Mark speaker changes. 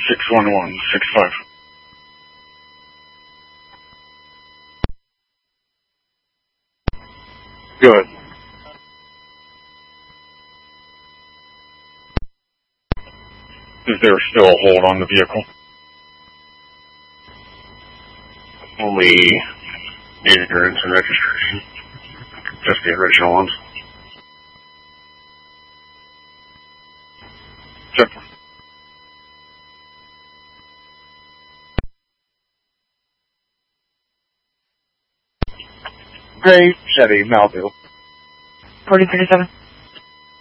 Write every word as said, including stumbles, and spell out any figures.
Speaker 1: six one one six five. Good. Is there still a hold on the vehicle?
Speaker 2: Only insurance and registration. Just the original ones.
Speaker 1: Check. Gray Chevy Malibu.
Speaker 3: forty thirty-seven.